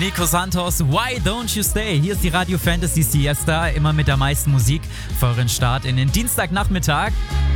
Nico Santos, Why Don't You Stay? Hier ist die Radio Fantasy Siesta, immer mit der meisten Musik für euren Start in den Dienstagnachmittag.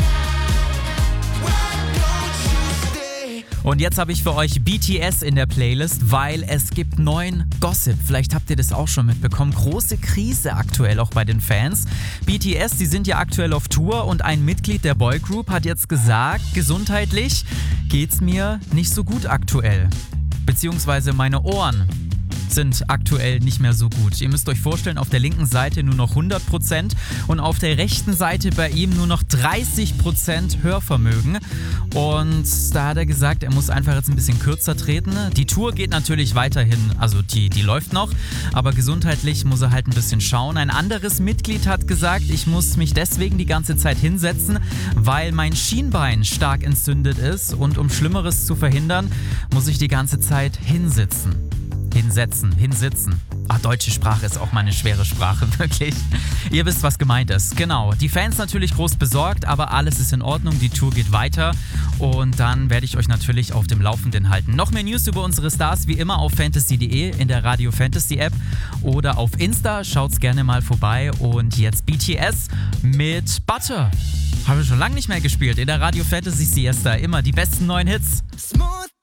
Und jetzt habe ich für euch BTS in der Playlist, weil es gibt neuen Gossip. Vielleicht habt ihr das auch schon mitbekommen. Große Krise aktuell auch bei den Fans. BTS, die sind ja aktuell auf Tour und ein Mitglied der Boygroup hat jetzt gesagt, gesundheitlich geht's mir nicht so gut aktuell. Beziehungsweise meine Ohren sind aktuell nicht mehr so gut. Ihr müsst euch vorstellen, auf der linken Seite nur noch 100% und auf der rechten Seite bei ihm nur noch 30% Hörvermögen. Und da hat er gesagt, er muss einfach jetzt ein bisschen kürzer treten. Die Tour geht natürlich weiterhin, also die läuft noch, aber gesundheitlich muss er halt ein bisschen schauen. Ein anderes Mitglied hat gesagt, ich muss mich deswegen die ganze Zeit hinsetzen, weil mein Schienbein stark entzündet ist und um Schlimmeres zu verhindern, muss ich die ganze Zeit hinsitzen. Hinsitzen. Deutsche Sprache ist auch mal eine schwere Sprache, wirklich. Ihr wisst, was gemeint ist. Genau, die Fans natürlich groß besorgt, aber alles ist in Ordnung, die Tour geht weiter und dann werde ich euch natürlich auf dem Laufenden halten. Noch mehr News über unsere Stars wie immer auf fantasy.de in der Radio Fantasy App oder auf Insta, schaut's gerne mal vorbei und jetzt BTS mit Butter. Habe ich schon lange nicht mehr gespielt in der Radio Fantasy Siesta, immer die besten neuen Hits. Smooth